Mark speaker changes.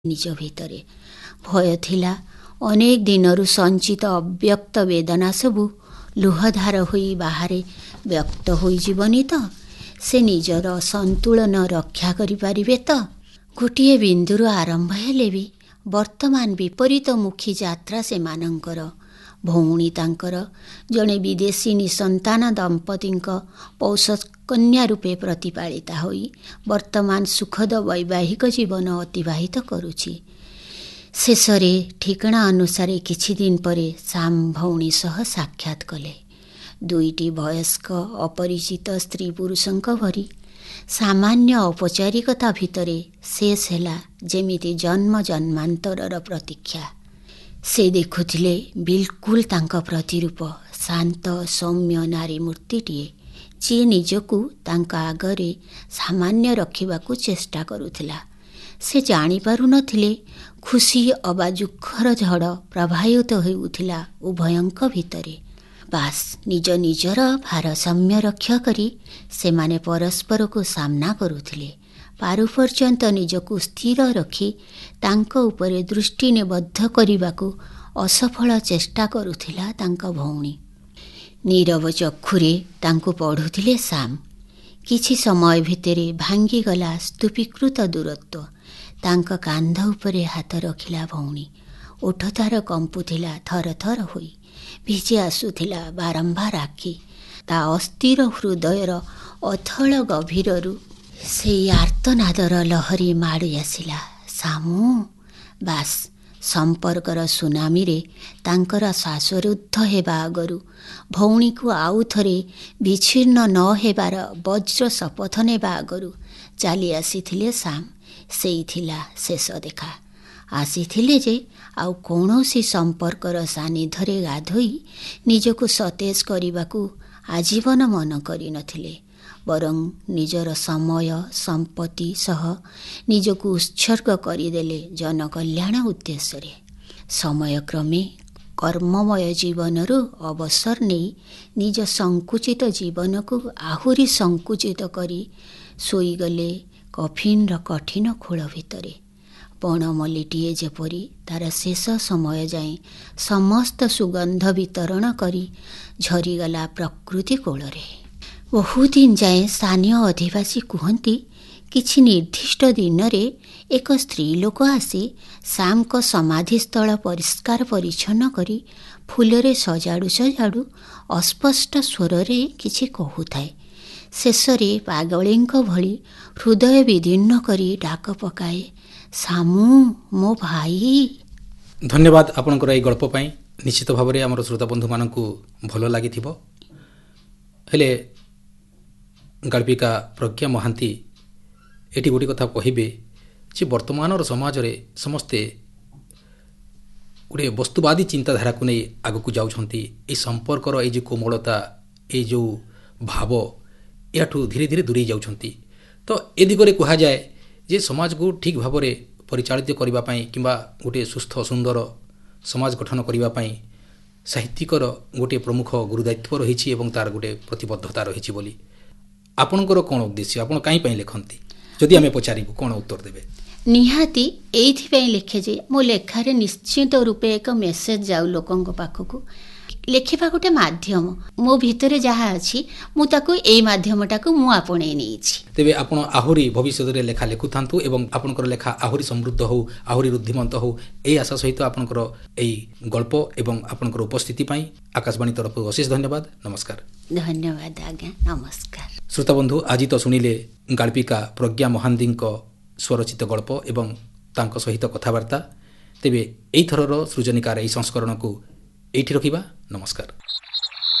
Speaker 1: ନିଜ ଭିତରେ ଭୟ ଥିଲା। ଅନେକ ଦିନରୁ ସଞ୍ଚିତ ଅବ୍ୟକ୍ତ ବେଦନା ସବୁ ଲୁହଧାର ହୋଇ ବାହାରେ ବ୍ୟକ୍ତ ହୋଇଯିବନି ତ? ସେ ନିଜର ସନ୍ତୁଳନ ରକ୍ଷା କରିପାରିବେ ତ? ଗୋଟିଏ ବିନ୍ଦୁରୁ ଆରମ୍ଭ ହେଲେ ବି ବର୍ତ୍ତମାନ ବିପରୀତମୁଖୀ ଯାତ୍ରା ସେମାନଙ୍କର। ଭଉଣୀ ତାଙ୍କର ଜଣେ ବିଦେଶୀ ନିଃସନ୍ତାନ ଦମ୍ପତିଙ୍କ ପୌଷକନ୍ୟା ରୂପେ ପ୍ରତିପାଳିତା ହୋଇ ବର୍ତ୍ତମାନ ସୁଖଦ ବୈବାହିକ ଜୀବନ ଅତିବାହିତ କରୁଛି। ଶେଷରେ ଠିକଣା ଅନୁସାରେ କିଛି ଦିନ ପରେ ସାମ୍ ଭଉଣୀ ସହ ସାକ୍ଷାତ କଲେ। ଦୁଇଟି ବୟସ୍କ ଅପରିଚିତ ସ୍ତ୍ରୀ ପୁରୁଷଙ୍କ ଭରି ସାମାନ୍ୟ ଔପଚାରିକତା ଭିତରେ ଶେଷ ହେଲା ଯେମିତି ଜନ୍ମ ଜନ୍ମାନ୍ତରର ପ୍ରତୀକ୍ଷା। ସେ ଦେଖୁଥିଲେ ବିଲକୁଲ ତାଙ୍କ ପ୍ରତିରୂପ, ଶାନ୍ତ ସୌମ୍ୟ ନାରୀ ମୂର୍ତ୍ତିଟିଏ, ଯିଏ ନିଜକୁ ତାଙ୍କ ଆଗରେ ସାମାନ୍ୟ ରଖିବାକୁ ଚେଷ୍ଟା କରୁଥିଲା। ସେ ଜାଣିପାରୁନଥିଲେ ଖୁସି ଅବା ଦୁଃଖର ଝଡ଼ ପ୍ରବାହିତ ହେଉଥିଲା ଉଭୟଙ୍କ ଭିତରେ। ବାସ୍ ନିଜ ନିଜର ଭାରସାମ୍ୟ ରକ୍ଷା କରି ସେମାନେ ପରସ୍ପରକୁ ସାମ୍ନା କରୁଥିଲେ। ପାରୁ ପର୍ଯ୍ୟନ୍ତ ନିଜକୁ ସ୍ଥିର ରଖି ତାଙ୍କ ଉପରେ ଦୃଷ୍ଟି ନିବଦ୍ଧ କରିବାକୁ ଅସଫଳ ଚେଷ୍ଟା କରୁଥିଲା ତାଙ୍କ ଭଉଣୀ। ନୀରବ ଚକ୍ଷୁରେ ତାଙ୍କୁ ପଢ଼ୁଥିଲେ ସାମ୍। କିଛି ସମୟ ଭିତରେ ଭାଙ୍ଗିଗଲା ସ୍ତୂପୀକୃତ ଦୂରତ୍ୱ। ତାଙ୍କ କାନ୍ଧ ଉପରେ ହାତ ରଖିଲା ଭଉଣୀ। ଓଠ ତାର କମ୍ପୁଥିଲା ଥର ଥର ହୋଇ। ଭିଜି ଆସୁଥିଲା ବାରମ୍ବାର ଆଖି। ତା ଅସ୍ଥିର ହୃଦୟର ଅଥଳ ଗଭୀରରୁ ସେଇ ଆର୍ତ୍ତନାଦର ଲହରୀ ମାଡ଼ି ଆସିଲା। ସାମୁ। ବାସ୍ ସମ୍ପର୍କର ସୁନାମିରେ ତାଙ୍କର ଶ୍ୱାସରୁଦ୍ଧ ହେବା ଆଗରୁ ଭଉଣୀକୁ ଆଉ ଥରେ ବିଚ୍ଛିନ୍ନ ନ ହେବାର ବଜ୍ର ଶପଥ ନେବା ଆଗରୁ ଚାଲି ଆସିଥିଲେ ସାମ୍। ସେଇ ଥିଲା ଶେଷ ଦେଖା। ଆସିଥିଲେ ଯେ ଆଉ କୌଣସି ସମ୍ପର୍କର ସାନ୍ନିଧ୍ୟରେ ଗାଧୋଇ ନିଜକୁ ସତେଜ କରିବାକୁ ଆଜୀବନ ମନ କରିନଥିଲେ, ବରଂ ନିଜର ସମୟ ସମ୍ପତ୍ତି ସହ ନିଜକୁ ଉତ୍ସର୍ଗ କରିଦେଲେ ଜନକଲ୍ୟାଣ ଉଦ୍ଦେଶ୍ୟରେ। ସମୟକ୍ରମେ କର୍ମମୟ ଜୀବନରୁ ଅବସର ନେଇ ନିଜ ସଙ୍କୁଚିତ ଜୀବନକୁ ଆହୁରି ସଙ୍କୁଚିତ କରି ଶୋଇଗଲେ କଫିନ୍ର କଠିନ ଖୋଳ ଭିତରେ। ବଣମଲ୍ଲୀଟିଏ ଯେପରି ତାର ଶେଷ ସମୟ ଯାଏଁ ସମସ୍ତ ସୁଗନ୍ଧ ବିତରଣ କରି ଝରିଗଲା ପ୍ରକୃତି କୋଳରେ। ବହୁଦିନ ଯାଏଁ ସ୍ଥାନୀୟ ଅଧିବାସୀ କୁହନ୍ତି, କିଛି ନିର୍ଦ୍ଦିଷ୍ଟ ଦିନରେ ଏକ ସ୍ତ୍ରୀ ଲୋକ ଆସି ସାମ୍ଙ୍କ ସମାଧିସ୍ଥଳ ପରିଷ୍କାର ପରିଚ୍ଛନ୍ନ କରି ଫୁଲରେ ସଜାଡ଼ୁ ସଜାଡ଼ୁ ଅସ୍ପଷ୍ଟ ସ୍ୱରରେ କିଛି କହୁଥାଏ। ଶେଷରେ ପାଗଳୀଙ୍କ ଭଳି ହୃଦୟ ବିଦୀର୍ଣ୍ଣ କରି ଡାକ ପକାଏ, ସାମୁ ମୋ ଭାଇ।
Speaker 2: ଧନ୍ୟବାଦ ଆପଣଙ୍କର ଏହି ଗଳ୍ପ ପାଇଁ। ନିଶ୍ଚିତ ଭାବରେ ଆମର ଶ୍ରୋତାବନ୍ଧୁମାନଙ୍କୁ ଭଲ ଲାଗିଥିବ। ହେଲେ ଗାଳ୍ପିକା ପ୍ରଜ୍ଞା ମହାନ୍ତି ଏଠି ଗୋଟିଏ କଥା କହିବେ ଯେ ବର୍ତ୍ତମାନର ସମାଜରେ ସମସ୍ତେ ଗୋଟିଏ ବସ୍ତୁବାଦୀ ଚିନ୍ତାଧାରାକୁ ନେଇ ଆଗକୁ ଯାଉଛନ୍ତି। ଏହି ସମ୍ପର୍କର ଏଇ ଯେଉଁ କୋମଳତା, ଏଇ ଯେଉଁ ଭାବ, ଏହାଠୁ ଧୀରେ ଧୀରେ ଦୂରେଇ ଯାଉଛନ୍ତି। ତ ଏ ଦିଗରେ କୁହାଯାଏ ଯେ ସମାଜକୁ ଠିକ୍ ଭାବରେ ପରିଚାଳିତ କରିବା ପାଇଁ କିମ୍ବା ଗୋଟିଏ ସୁସ୍ଥ ସୁନ୍ଦର ସମାଜ ଗଠନ କରିବା ପାଇଁ ସାହିତ୍ୟିକର ଗୋଟିଏ ପ୍ରମୁଖ ଗୁରୁଦାୟିତ୍ୱ ରହିଛି ଏବଂ ତା'ର ଗୋଟିଏ ପ୍ରତିବଦ୍ଧତା ରହିଛି ବୋଲି। ଆପଣଙ୍କର କ'ଣ ଉଦ୍ଦେଶ୍ୟ? ଆପଣ କାହିଁ ପାଇଁ ଲେଖନ୍ତି? ଯଦି ଆମେ ପଚାରିବୁ କ'ଣ ଉତ୍ତର ଦେବେ?
Speaker 1: ନିହାତି ଏଇଥିପାଇଁ ଲେଖେ ଯେ ମୋ ଲେଖାରେ ନିଶ୍ଚିତ ରୂପେ ଏକ ମେସେଜ ଯାଉ ଲୋକଙ୍କ ପାଖକୁ। ଲେଖିବା ଗୋଟେ ମାଧ୍ୟମ। ମୋ ଭିତରେ ଯାହା ଅଛି ମୁଁ ତାକୁ ଏଇ ମାଧ୍ୟମଟାକୁ ମୁଁ ଆପଣେଇ ନେଇଛି।
Speaker 2: ତେବେ ଆପଣ ଆହୁରି ଭବିଷ୍ୟତରେ ଲେଖା ଲେଖୁଥାନ୍ତୁ ଏବଂ ଆପଣଙ୍କର ଲେଖା ଆହୁରି ସମୃଦ୍ଧ ହେଉ, ଆହୁରି ରୁଦ୍ଧିମନ୍ତ ହେଉ, ଏହି ଆଶା ସହିତ ଆପଣଙ୍କର ଏହି ଗଳ୍ପ ଏବଂ ଆପଣଙ୍କର ଉପସ୍ଥିତି ପାଇଁ ଆକାଶବାଣୀ ତରଫରୁ ଅଶେଷ ଧନ୍ୟବାଦ। ନମସ୍କାର।
Speaker 1: ଧନ୍ୟବାଦ ଆଜ୍ଞା, ନମସ୍କାର।
Speaker 2: ଶ୍ରୋତାବନ୍ଧୁ, ଆଜି ତ ଶୁଣିଲେ ଗାଳ୍ପିକା ପ୍ରଜ୍ଞା ମହାନ୍ତିଙ୍କ ସ୍ୱରଚିତ ଗଳ୍ପ ଏବଂ ତାଙ୍କ ସହିତ କଥାବାର୍ତ୍ତା। ତେବେ ଏଇଥରର ସୃଜନିକାର ଏହି ସଂସ୍କରଣକୁ ଏଇଠି ରଖିବା। ନମସ୍କାର।